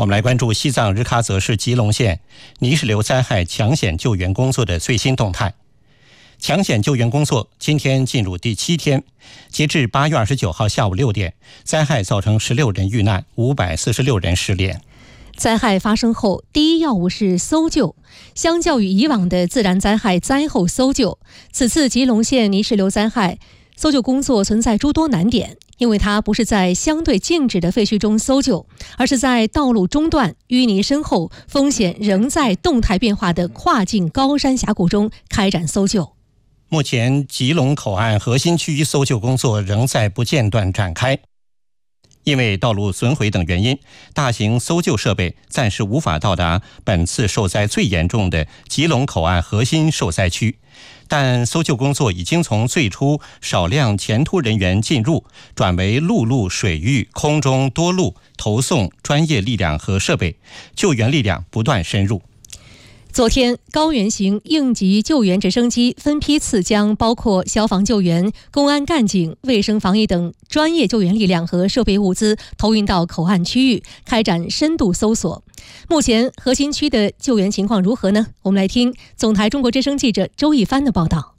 我们来关注西藏日喀则市吉隆县泥石流灾害抢险救援工作的最新动态。抢险救援工作今天进入第7天，截至8月29号下午6点，灾害造成16人遇难，546人失联。 灾害发生后，第一要务是搜救。相较于以往的自然灾害灾后搜救，此次吉隆县泥石流灾害搜救工作存在诸多难点，因为它不是在相对静止的废墟中搜救，而是在道路中段、淤泥深厚、风险仍在动态变化的跨境高山峡谷中开展搜救。 目前，吉隆口岸核心区域搜救工作仍在不间断展开。因为道路损毁等原因，大型搜救设备暂时无法到达本次受灾最严重的吉隆口岸核心受灾区，但搜救工作已经从最初少量前突人员进入，转为陆路、水域、空中多路投送专业力量和设备，救援力量不断深入。 昨天，高原型应急救援直升机分批次将包括消防救援、公安干警、卫生防疫等专业救援力量和设备物资投运到口岸区域，开展深度搜索。目前核心区的救援情况如何呢？我们来听总台中国之声记者周一帆的报道。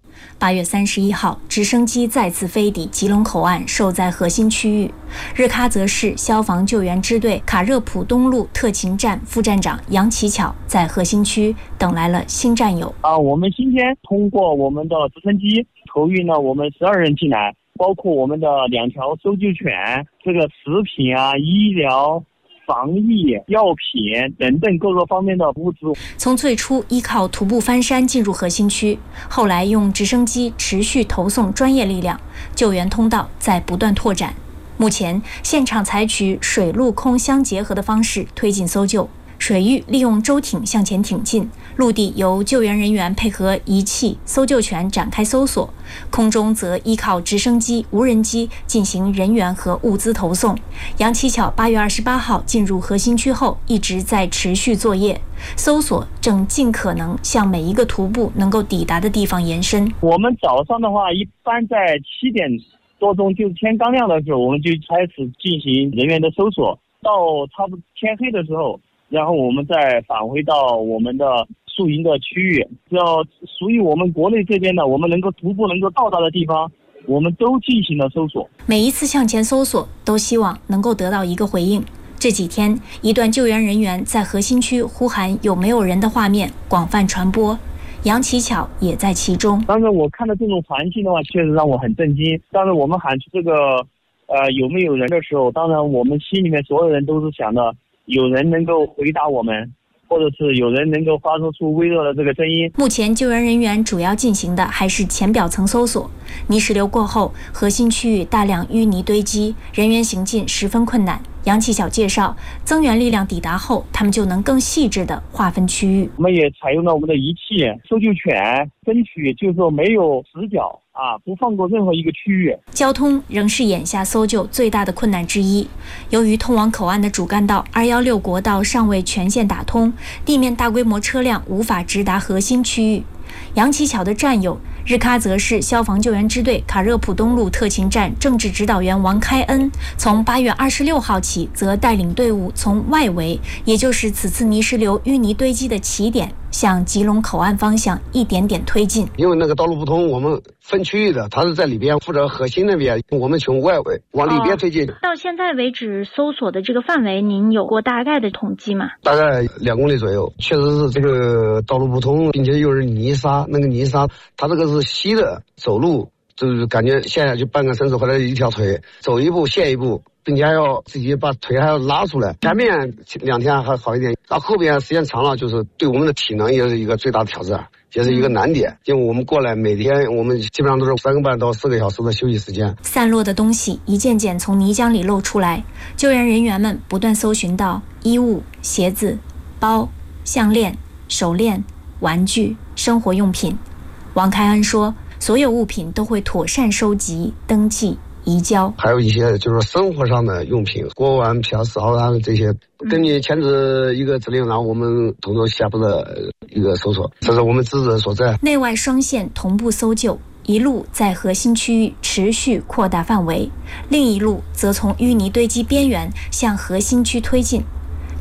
8月31号，直升机再次飞抵吉隆口岸受灾核心区域。日喀则市消防救援支队卡热普东路特勤站副站长杨奇巧在核心区等来了新战友。 我们今天通过我们的直升机投运了我们12人进来，包括我们的2条搜救犬、这个食品医疗、防疫、药品等等各个方面的物资。 从最初依靠徒步翻山进入核心区，后来用直升机持续投送专业力量，救援通道在不断拓展。目前现场采取水陆空相结合的方式推进搜救，水域利用舟艇向前挺进，陆地由救援人员配合仪器、搜救犬展开搜索，空中则依靠直升机、无人机进行人员和物资投送。杨奇巧8月28号进入核心区后，一直在持续作业，搜索正尽可能向每一个徒步能够抵达的地方延伸。 我们早上的话，一般在7点多钟，就是天刚亮的时候，我们就开始进行人员的搜索，到差不多天黑的时候，然后我们再返回到我们的宿营的区域，只要属于我们国内这边的，我们能够徒步能够到达的地方，我们都进行了搜索。 每一次向前搜索，都希望能够得到一个回应。这几天，一段救援人员在核心区呼喊有没有人的画面广泛传播，杨奇巧也在其中。 当然，我看到这种环境的话，确实让我很震惊。当然，我们喊出这个有没有人的时候，当然我们心里面所有人都是想的，有人能够回答我们，或者是有人能够发出微弱的这个声音。 目前救援人员主要进行的还是浅表层搜索。泥石流过后，核心区域大量淤泥堆积，人员行进十分困难。杨奇巧介绍，增援力量抵达后，他们就能更细致地划分区域。 我们也采用了我们的仪器、搜救犬，争取就是说没有死角不放过任何一个区域。 交通仍是眼下搜救最大的困难之一。由于通往口岸的主干道216国道尚未全线打通，地面大规模车辆无法直达核心区域。杨奇巧的战友日喀则市消防救援支队卡热普东路特勤站政治指导员王开恩，从8月26号起，则带领队伍从外围，也就是此次泥石流淤泥堆积的起点，向吉隆口岸方向一点点推进。 因为那个道路不通，我们分区域的，他是在里边负责核心那边，我们从外围往里边推进。 到现在为止，搜索的这个范围，您有过大概的统计吗？ 大概2公里左右。确实是这个道路不通，并且又是泥沙，那个泥沙它这个是稀的，走路就是感觉陷下去半个身子或者一条腿，走一步陷一步，并且还要自己把腿还要拉出来。前面2天还好一点，到后边时间长了，就是对我们的体能也是一个最大的挑战，也是一个难点。因为我们过来每天我们基本上都是3个半到4个小时的休息时间。 散落的东西一件件从泥浆里露出来，救援人员们不断搜寻到衣物、鞋子、包、项链、手链、玩具、生活用品。王开恩说，所有物品都会妥善收集、登记、移交。 还有一些就是生活上的用品，锅碗瓢勺这些，根据前置一个指令，然后我们统筹下步的一个搜索，这是我们职责所在。 内外双线同步搜救，一路在核心区域持续扩大范围，另一路则从淤泥堆积边缘向核心区推进。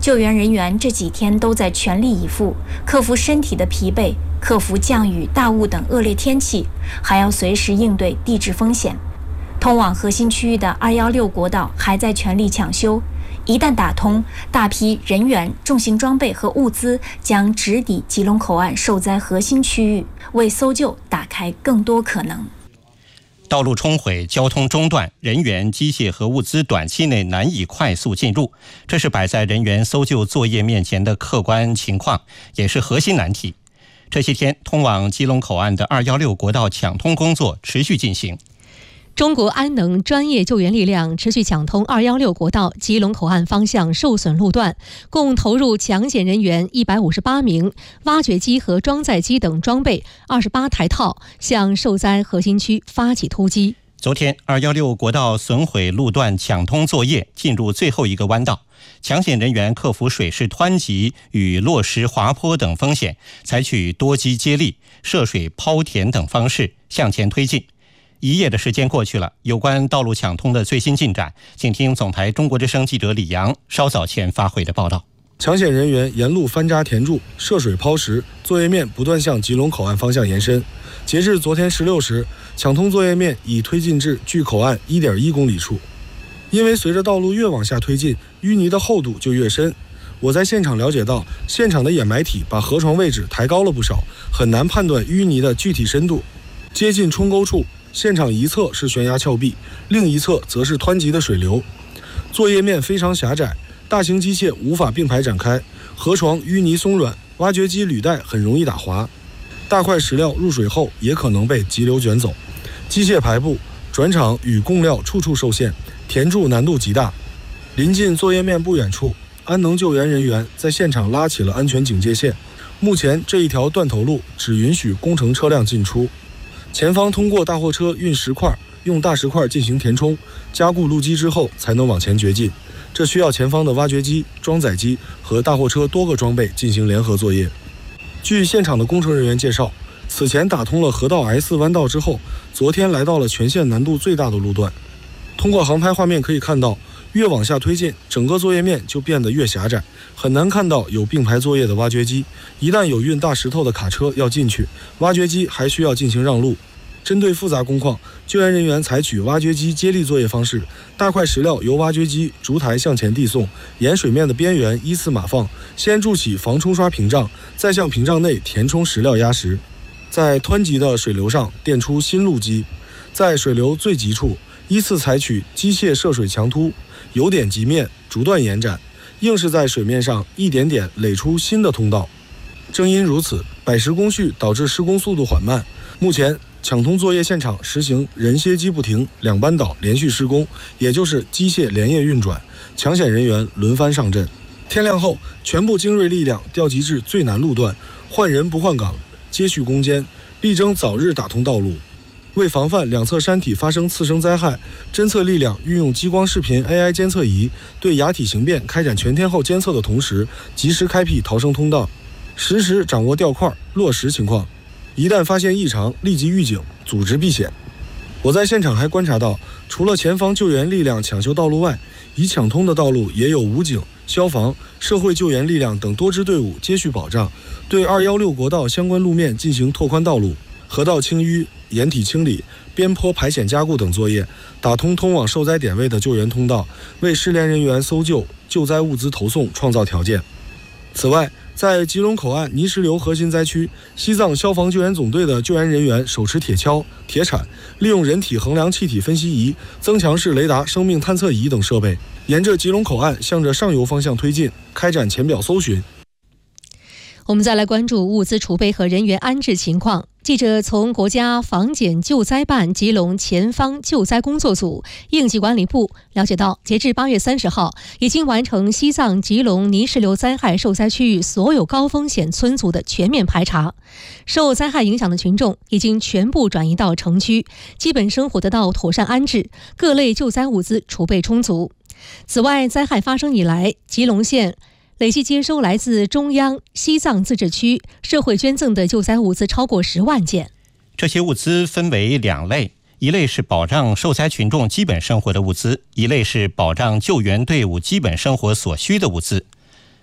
救援人员这几天都在全力以赴，克服身体的疲惫，克服降雨、大雾等恶劣天气，还要随时应对地质风险。通往核心区域的216国道还在全力抢修，一旦打通，大批人员、重型装备和物资将直抵吉隆口岸受灾核心区域，为搜救打开更多可能。 道路冲毁，交通中断，人员、机械和物资短期内难以快速进入，这是摆在人员搜救作业面前的客观情况，也是核心难题。这些天，通往基隆口岸的216国道抢通工作持续进行。 中国安能专业救援力量持续抢通216国道基隆口岸方向受损路段，共投入抢险人员158名、挖掘机和装载机等装备28台套，向受灾核心区发起突击。 昨天，216国道损毁路段抢通作业进入最后一个弯道，抢险人员克服水势湍急与落石滑坡等风险，采取多机接力、涉水抛填等方式向前推进。一夜的时间过去了，有关道路抢通的最新进展，请听总台中国之声记者李阳稍早前发回的报道。 抢险人员沿路翻扎填筑、涉水抛石，作业面不断向吉隆口岸方向延伸。截至昨天16时，抢通作业面已推进至距口岸 1.1 公里处。因为随着道路越往下推进，淤泥的厚度就越深。我在现场了解到，现场的掩埋体把河床位置抬高了不少，很难判断淤泥的具体深度。接近冲沟处，现场一侧是悬崖峭壁，另一侧则是湍急的水流，作业面非常狭窄，大型机械无法并排展开，河床淤泥松软，挖掘机履带很容易打滑，大块石料入水后也可能被急流卷走，机械排布、转场与供料处处受限，填筑难度极大。临近作业面不远处，安能救援人员在现场拉起了安全警戒线，目前这一条断头路只允许工程车辆进出。前方通过大货车运石块，用大石块进行填充，加固路基之后才能往前掘进。这需要前方的挖掘机、装载机和大货车多个装备进行联合作业。据现场的工程人员介绍，此前打通了河道 S 弯道之后，昨天来到了全线难度最大的路段。通过航拍画面可以看到，越往下推进，整个作业面就变得越狭窄，很难看到有并排作业的挖掘机。一旦有运大石头的卡车要进去，挖掘机还需要进行让路。针对复杂工况，救援人员采取挖掘机接力作业方式，大块石料由挖掘机逐台向前递送，沿水面的边缘依次码放，先筑起防冲刷屏障，再向屏障内填充石料压实，在湍急的水流上垫出新路基，在水流最急处依次采取机械涉水强突、由点及面、逐段延展，硬是在水面上一点点垒出新的通道。正因如此，摆石工序导致施工速度缓慢。目前抢通作业现场实行人歇机不停、两班倒连续施工，也就是机械连夜运转，抢险人员轮番上阵。天亮后，全部精锐力量调集至最难路段，换人不换岗，接续攻坚，力争早日打通道路。为防范两侧山体发生次生灾害，侦测力量运用激光视频 AI 监测仪对崖体形变开展全天候监测的同时，及时开辟逃生通道，实时掌握掉块、落石情况。一旦发现异常，立即预警，组织避险。我在现场还观察到，除了前方救援力量抢修道路外，已抢通的道路也有武警、消防、社会救援力量等多支队伍接续保障，对216国道相关路面进行拓宽道路、河道清淤、掩体清理、边坡排险加固等作业，打通通往受灾点位的救援通道，为失联人员搜救、救灾物资投送创造条件。此外，在吉隆口岸泥石流核心灾区，西藏消防救援总队的救援人员手持铁锹、铁铲，利用人体衡量气体分析仪、增强式雷达生命探测仪等设备，沿着吉隆口岸向着上游方向推进，开展浅表搜寻。 我们再来关注物资储备和人员安置情况。记者从国家防检救灾办吉隆前方救灾工作组应急管理部了解到，截至8月30号，已经完成西藏吉隆泥石流灾害受灾区域所有高风险村族的全面排查，受灾害影响的群众已经全部转移到城区，基本生活得到妥善安置，各类救灾物资储备充足。此外，灾害发生以来，吉隆县累计接收来自中央、西藏自治区社会捐赠的救灾物资超过10万件。 这些物资分为2类，一类是保障受灾群众基本生活的物资，一类是保障救援队伍基本生活所需的物资。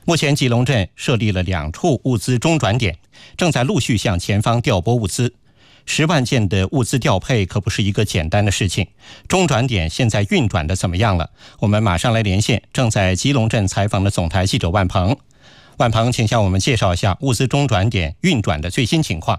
目前吉隆镇设立了2处物资中转点，正在陆续向前方调拨物资。10万件的物资调配可不是一个简单的事情。中转点现在运转的怎么样了？我们马上来连线正在吉隆镇采访的总台记者万鹏。万鹏，请向我们介绍一下物资中转点运转的最新情况。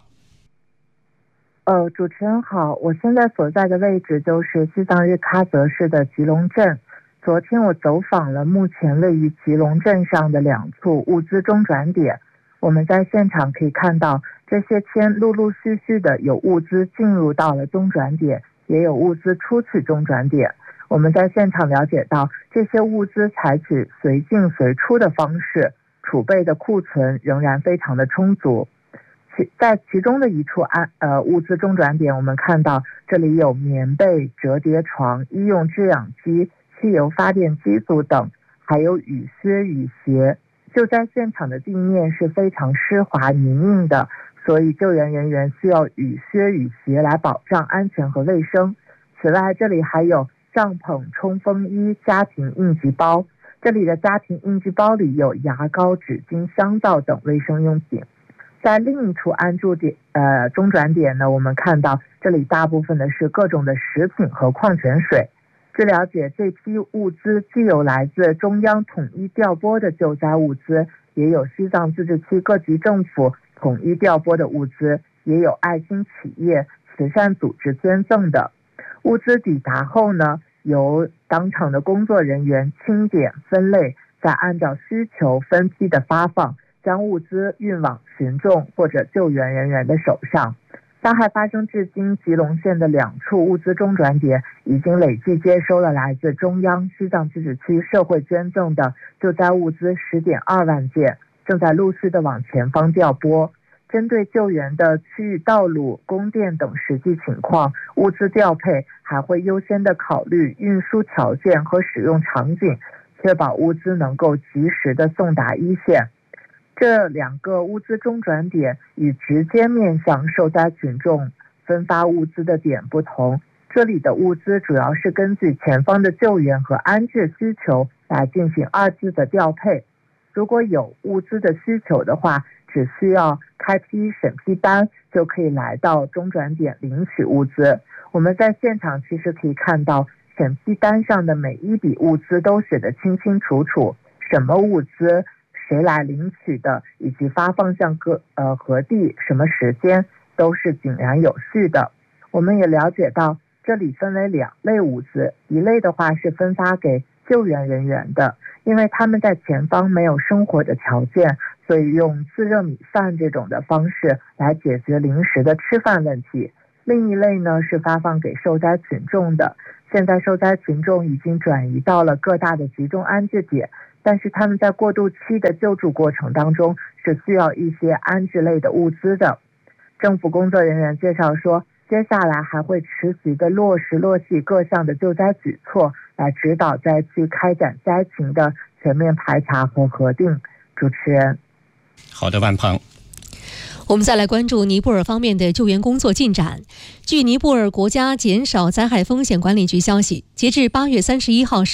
主持人好，我现在所在的位置就是西藏日喀则市的吉隆镇。昨天我走访了目前位于吉隆镇上的2处物资中转点，我们在现场可以看到，这些天陆陆续续的有物资进入到了中转点，也有物资出去中转点。我们在现场了解到，这些物资采取随进随出的方式，储备的库存仍然非常的充足。在其中的一处物资中转点，我们看到这里有棉被、折叠床、医用制氧机、汽油发电机组等，还有雨靴、雨鞋。就在现场的地面是非常湿滑泥泞的，所以救援人员需要雨靴、雨鞋来保障安全和卫生。此外，这里还有帐篷、冲锋衣、家庭应急包。这里的家庭应急包里有牙膏、纸巾、香皂等卫生用品。在另一处安住点中转点呢，我们看到这里大部分的是各种的食品和矿泉水。据了解，这批物资既有来自中央统一调拨的救灾物资，也有西藏自治区各级政府统一调拨的物资，也有爱心企业、慈善组织捐赠的。物资抵达后呢，由当场的工作人员清点分类，再按照需求分批的发放，将物资运往群众或者救援人员的手上。灾害发生至今，吉隆县的2处物资中转点已经累计接收了来自中央、西藏自治区社会捐赠的救灾物资10.2万件，正在陆续的往前方调拨。针对救援的区域道路、供电等实际情况，物资调配还会优先的考虑运输条件和使用场景，确保物资能够及时的送达一线。这2个物资中转点与直接面向受灾群众分发物资的点不同，这里的物资主要是根据前方的救援和安置需求来进行2次的调配。如果有物资的需求的话，只需要开批审批单就可以来到中转点领取物资。我们在现场其实可以看到，审批单上的每一笔物资都写得清清楚楚，什么物资、谁来领取的，以及发放向何地、什么时间，都是井然有序的。我们也了解到，这里分为2类物资，一类的话是分发给救援人员的，因为他们在前方没有生活的条件，所以用自热米饭这种的方式来解决临时的吃饭问题。另一类呢是发放给受灾群众的，现在受灾群众已经转移到了各大的集中安置点，但是他们在过渡期的救助过程当中是需要一些安置类的物资的。政府工作人员介绍说，接下来还会持续的落细各项的救灾举措，来指导灾区开展灾情的全面排查和核定。主持人。 好的，万鹏。 我们再来关注尼泊尔方面的救援工作进展。据尼泊尔国家减少灾害风险管理局消息，截至8月31号